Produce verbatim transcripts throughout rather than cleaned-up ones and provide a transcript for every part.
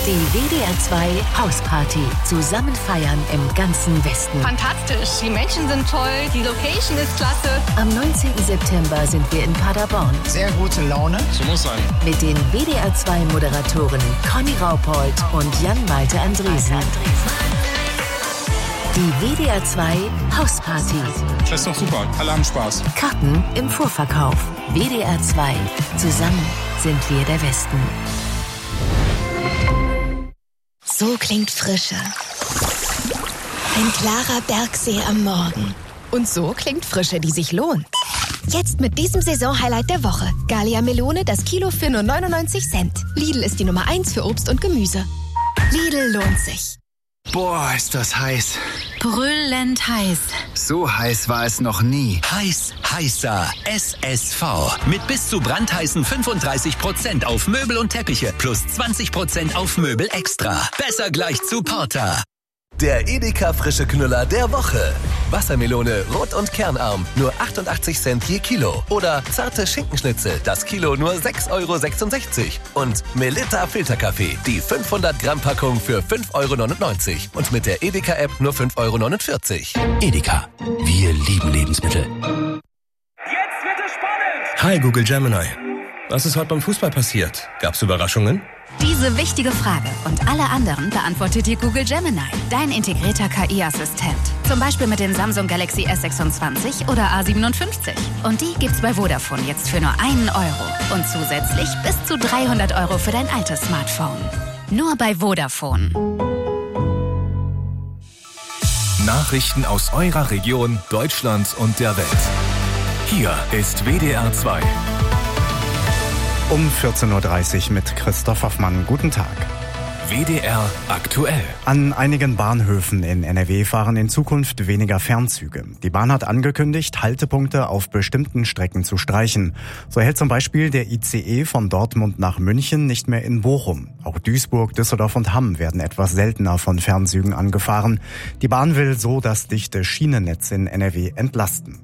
Die W D R zwei Hausparty. Zusammen feiern im ganzen Westen. Fantastisch. Die Menschen sind toll. Die Location ist klasse. Am neunzehnten September sind wir in Paderborn. Sehr gute Laune. So muss sein. Mit den W D R zwei Moderatoren Conny Raupold und Jan-Malte Andresen. Die W D R zwei Hausparty. Das ist doch super. Alle haben Spaß. Karten im Vorverkauf. W D R zwei. Zusammen sind wir der Westen. So klingt Frische. Ein klarer Bergsee am Morgen. Und so klingt Frische, die sich lohnt. Jetzt mit diesem Saisonhighlight der Woche. Gallia Melone, das Kilo für nur neunundneunzig Cent. Lidl ist die Nummer eins für Obst und Gemüse. Lidl lohnt sich. Boah, ist das heiß. Brüllend heiß. So heiß war es noch nie. Heiß, heißer. S S V. Mit bis zu brandheißen fünfunddreißig Prozent auf Möbel und Teppiche plus zwanzig Prozent auf Möbel extra. Besser gleich zu Porter. Der Edeka frische Knüller der Woche. Wassermelone rot und kernarm, nur achtundachtzig Cent je Kilo. Oder zarte Schinkenschnitzel, das Kilo nur sechs Euro sechsundsechzig. Und Melitta Filterkaffee, die fünfhundert Gramm Packung für fünf Euro neunundneunzig. Und mit der Edeka-App nur fünf Euro neunundvierzig. Edeka. Wir lieben Lebensmittel. Jetzt wird es spannend! Hi Google Gemini. Was ist heute beim Fußball passiert? Gab's Überraschungen? Diese wichtige Frage und alle anderen beantwortet dir Google Gemini, dein integrierter K I-Assistent. Zum Beispiel mit dem Samsung Galaxy S sechsundzwanzig oder A siebenundfünfzig. Und die gibt's bei Vodafone jetzt für nur einen Euro. Und zusätzlich bis zu dreihundert Euro für dein altes Smartphone. Nur bei Vodafone. Nachrichten aus eurer Region, Deutschland und der Welt. Hier ist W D R zwei. Um vierzehn Uhr dreißig mit Christoph Hoffmann. Guten Tag. W D R aktuell. An einigen Bahnhöfen in N R W fahren in Zukunft weniger Fernzüge. Die Bahn hat angekündigt, Haltepunkte auf bestimmten Strecken zu streichen. So hält zum Beispiel der I C E von Dortmund nach München nicht mehr in Bochum. Auch Duisburg, Düsseldorf und Hamm werden etwas seltener von Fernzügen angefahren. Die Bahn will so das dichte Schienennetz in N R W entlasten.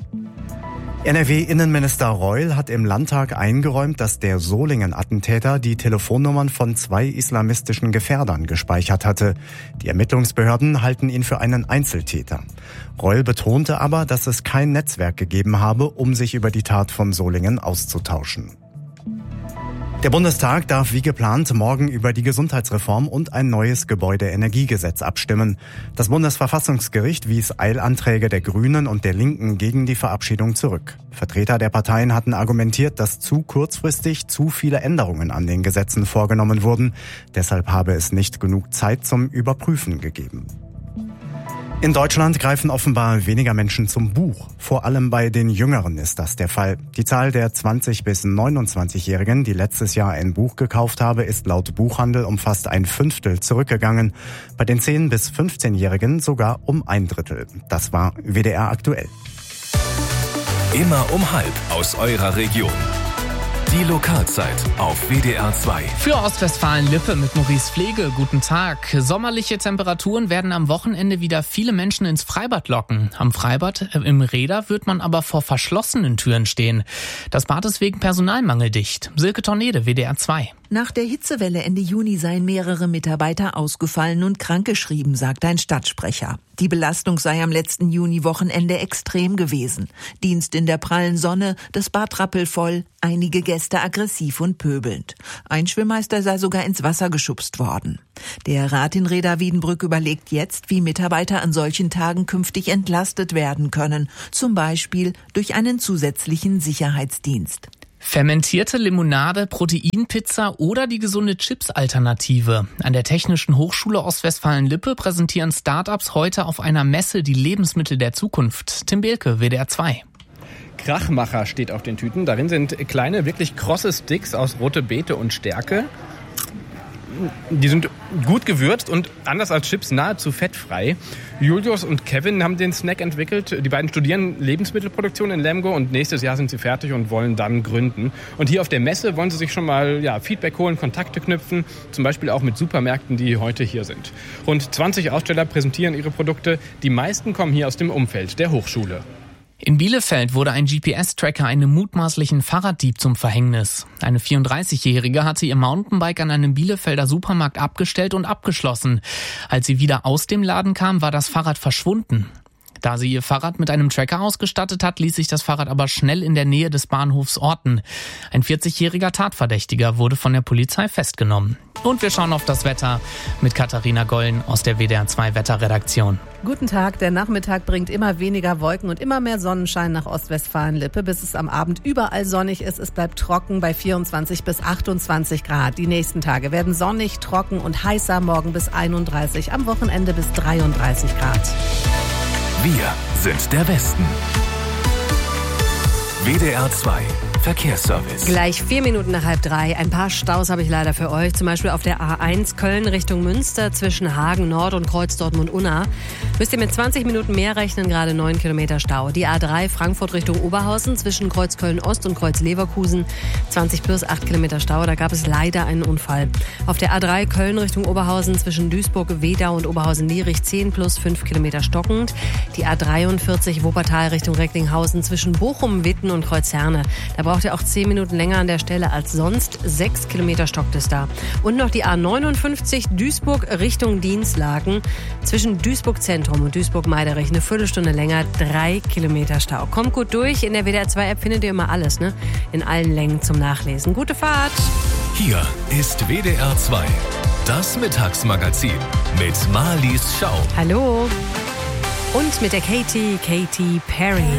N R W-Innenminister Reul hat im Landtag eingeräumt, dass der Solingen-Attentäter die Telefonnummern von zwei islamistischen Gefährdern gespeichert hatte. Die Ermittlungsbehörden halten ihn für einen Einzeltäter. Reul betonte aber, dass es kein Netzwerk gegeben habe, um sich über die Tat von Solingen auszutauschen. Der Bundestag darf wie geplant morgen über die Gesundheitsreform und ein neues Gebäudeenergiegesetz abstimmen. Das Bundesverfassungsgericht wies Eilanträge der Grünen und der Linken gegen die Verabschiedung zurück. Vertreter der Parteien hatten argumentiert, dass zu kurzfristig zu viele Änderungen an den Gesetzen vorgenommen wurden. Deshalb habe es nicht genug Zeit zum Überprüfen gegeben. In Deutschland greifen offenbar weniger Menschen zum Buch. Vor allem bei den Jüngeren ist das der Fall. Die Zahl der zwanzig- bis neunundzwanzigjährigen, die letztes Jahr ein Buch gekauft habe, ist laut Buchhandel um fast ein Fünftel zurückgegangen. Bei den zehn- bis fünfzehnjährigen sogar um ein Drittel. Das war W D R aktuell. Immer um halb aus eurer Region. Die Lokalzeit auf W D R zwei. Für Ostwestfalen-Lippe mit Maurice Pflege. Guten Tag. Sommerliche Temperaturen werden am Wochenende wieder viele Menschen ins Freibad locken. Am Freibad äh, im Rheda wird man aber vor verschlossenen Türen stehen. Das Bad ist wegen Personalmangel dicht. Silke Tornede, W D R zwei. Nach der Hitzewelle Ende Juni seien mehrere Mitarbeiter ausgefallen und krankgeschrieben, sagt ein Stadtsprecher. Die Belastung sei am letzten Juni-Wochenende extrem gewesen. Dienst in der prallen Sonne, das Bad rappelvoll, einige Gäste aggressiv und pöbelnd. Ein Schwimmmeister sei sogar ins Wasser geschubst worden. Der Rat in Rheda-Wiedenbrück überlegt jetzt, wie Mitarbeiter an solchen Tagen künftig entlastet werden können. Zum Beispiel durch einen zusätzlichen Sicherheitsdienst. Fermentierte Limonade, Proteinpizza oder die gesunde Chips-Alternative. An der Technischen Hochschule Ostwestfalen-Lippe präsentieren Startups heute auf einer Messe die Lebensmittel der Zukunft. Tim Behlke, W D R zwei. Krachmacher steht auf den Tüten. Darin sind kleine, wirklich krosse Sticks aus rote Beete und Stärke. Die sind gut gewürzt und anders als Chips nahezu fettfrei. Julius und Kevin haben den Snack entwickelt. Die beiden studieren Lebensmittelproduktion in Lemgo und nächstes Jahr sind sie fertig und wollen dann gründen. Und hier auf der Messe wollen sie sich schon mal ja, Feedback holen, Kontakte knüpfen, zum Beispiel auch mit Supermärkten, die heute hier sind. Rund zwanzig Aussteller präsentieren ihre Produkte. Die meisten kommen hier aus dem Umfeld der Hochschule. In Bielefeld wurde ein G P S-Tracker einem mutmaßlichen Fahrraddieb zum Verhängnis. Eine vierunddreißigjährige hatte ihr Mountainbike an einem Bielefelder Supermarkt abgestellt und abgeschlossen. Als sie wieder aus dem Laden kam, war das Fahrrad verschwunden. Da sie ihr Fahrrad mit einem Tracker ausgestattet hat, ließ sich das Fahrrad aber schnell in der Nähe des Bahnhofs orten. Ein vierzigjähriger Tatverdächtiger wurde von der Polizei festgenommen. Und wir schauen auf das Wetter mit Katharina Gollen aus der W D R zwei Wetterredaktion. Guten Tag, der Nachmittag bringt immer weniger Wolken und immer mehr Sonnenschein nach Ostwestfalen-Lippe, bis es am Abend überall sonnig ist. Es bleibt trocken bei vierundzwanzig bis achtundzwanzig Grad. Die nächsten Tage werden sonnig, trocken und heißer, morgen bis einunddreißig, am Wochenende bis dreiunddreißig Grad. Wir sind der Westen. W D R zwei Verkehrsservice. Gleich vier Minuten nach halb drei. Ein paar Staus habe ich leider für euch. Zum Beispiel auf der A eins Köln Richtung Münster zwischen Hagen Nord und Kreuz Dortmund-Unna. Müsst ihr mit zwanzig Minuten mehr rechnen, gerade neun Kilometer Stau. Die A drei Frankfurt Richtung Oberhausen zwischen Kreuz Köln-Ost und Kreuz Leverkusen. zwanzig plus acht Kilometer Stau. Da gab es leider einen Unfall. Auf der A drei Köln Richtung Oberhausen zwischen Duisburg-Wedau und Oberhausen-Lierich zehn plus fünf Kilometer stockend. Die A dreiundvierzig Wuppertal Richtung Recklinghausen zwischen Bochum, Witten und Kreuzherne. Da braucht ihr auch zehn Minuten länger an der Stelle als sonst. sechs Kilometer stockt es da. Und noch die A neunundfünfzig Duisburg Richtung Dienstlaken. Zwischen Duisburg Zentrum und Duisburg-Meiderich eine Viertelstunde länger. drei Kilometer Stau. Kommt gut durch. In der W D R zwei App findet ihr immer alles, ne? In allen Längen zum Nachlesen. Gute Fahrt! Hier ist W D R zwei. Das Mittagsmagazin mit Marlies Schau. Hallo! Und mit der Katy, Katy Perry.